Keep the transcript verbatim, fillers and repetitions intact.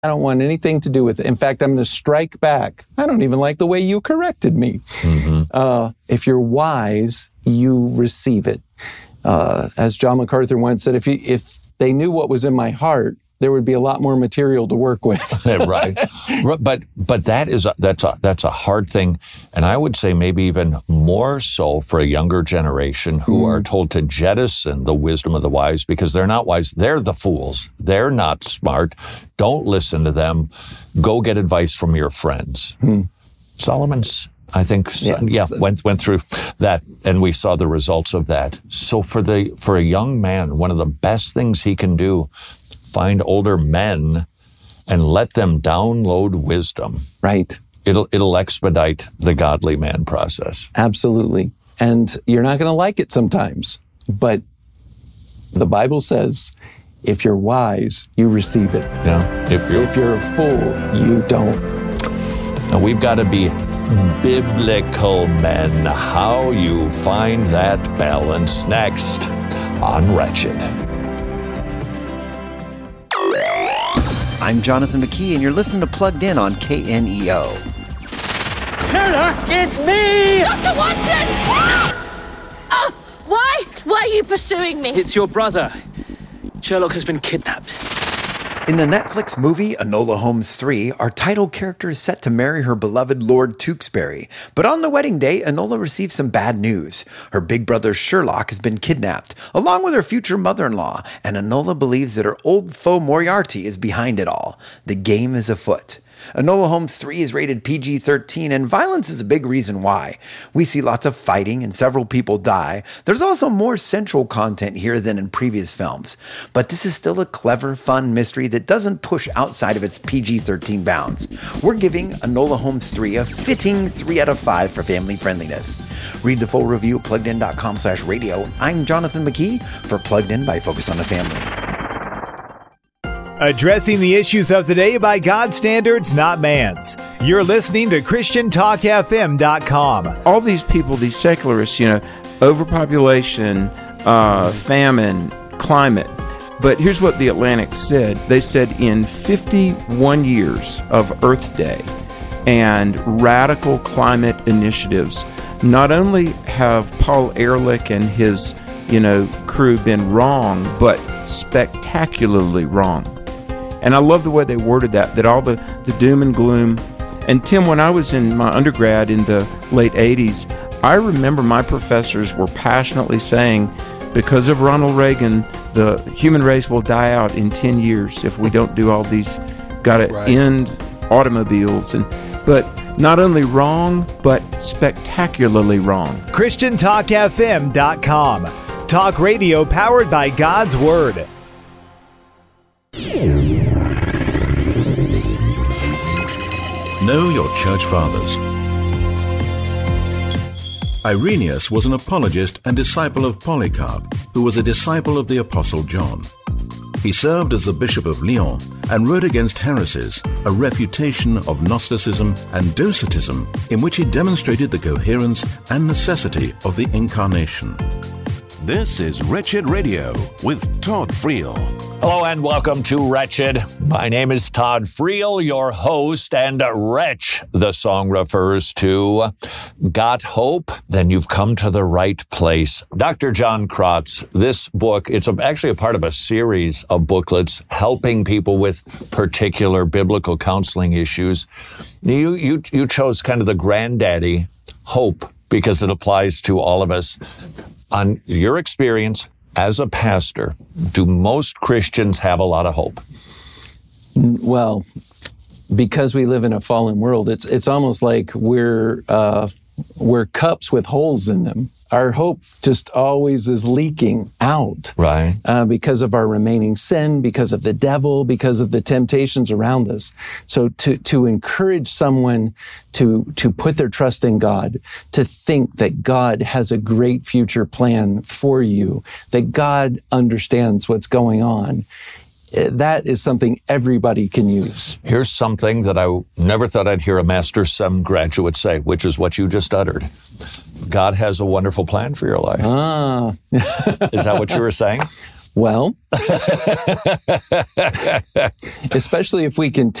I don't want anything to do with it. In fact, I'm going to strike back. I don't even like the way you corrected me. Mm-hmm. Uh, if you're wise, you receive it. Uh, as John MacArthur once said, if you, if they knew what was in my heart, there would be a lot more material to work with. Right. But but that is a, that's a that's a hard thing, and I would say maybe even more so for a younger generation who mm. are told to jettison the wisdom of the wise because they're not wise. They're the fools. They're not smart. Don't listen to them. Go get advice from your friends. Mm. Solomon's, I think, yeah, yeah went went through that, and we saw the results of that. So for the for a young man, one of the best things he can do, find older men and let them download wisdom. Right. It'll it'll expedite the godly man process. Absolutely. And you're not going to like it sometimes, but the Bible says, if you're wise, you receive it. Yeah. If you're if you're a fool, you don't. And we've got to be biblical men. How you find that balance next on Wretched. I'm Jonathan McKee, and you're listening to Plugged In on K N E O. Nana, it's me! Doctor Watson! Uh, why? Why are you pursuing me? It's your brother. Sherlock has been kidnapped. In the Netflix movie Enola Holmes three, our title character is set to marry her beloved Lord Tewkesbury. But on the wedding day, Enola receives some bad news. Her big brother Sherlock has been kidnapped, along with her future mother-in-law, and Enola believes that her old foe Moriarty is behind it all. The game is afoot. Enola Holmes three is rated P G thirteen, and violence is a big reason why. We see lots of fighting and several people die. There's also more central content here than in previous films. But this is still a clever, fun mystery that doesn't push outside of its P G thirteen bounds. We're giving Enola Holmes three a fitting three out of five for family friendliness. Read the full review at pluggedin.com slash radio. I'm Jonathan McKee for Plugged In by Focus on the Family. Addressing the issues of the day by God's standards, not man's. You're listening to Christian Talk F M dot com. All these people, these secularists, you know, overpopulation, uh, famine, climate. But here's what the Atlantic said. They said in fifty-one years of Earth Day and radical climate initiatives, not only have Paul Ehrlich and his, you know, crew been wrong, but spectacularly wrong. And I love the way they worded that, that all the, the doom and gloom. And Tim, when I was in my undergrad in the late eighties, I remember my professors were passionately saying, because of Ronald Reagan, the human race will die out in ten years if we don't do all these, got to right. end automobiles. And but not only wrong, but spectacularly wrong. Christian Talk F M dot com. Talk radio powered by God's Word. Know your church fathers. Irenaeus was an apologist and disciple of Polycarp, who was a disciple of the Apostle John. He served as the Bishop of Lyon and wrote against heresies, a refutation of Gnosticism and Docetism, in which he demonstrated the coherence and necessity of the Incarnation. This is Wretched Radio with Todd Friel. Hello and welcome to Wretched. My name is Todd Friel, your host, and Wretch, the song refers to. Got hope? Then you've come to the right place. Doctor John Krotz, this book, it's actually a part of a series of booklets helping people with particular biblical counseling issues. You, you, you chose kind of the granddaddy, hope, because it applies to all of us. On your experience as a pastor, do most Christians have a lot of hope? Well, because we live in a fallen world, it's it's almost like we're uh, we're cups with holes in them. Our hope just always is leaking out. Right. Uh, because of our remaining sin, because of the devil, because of the temptations around us. So to, to encourage someone to, to put their trust in God, to think that God has a great future plan for you, that God understands what's going on, that is something everybody can use. Here's something that I never thought I'd hear a Master Sem graduate say, which is what you just uttered. God has a wonderful plan for your life. Ah. Is that what you were saying? Well, especially if we can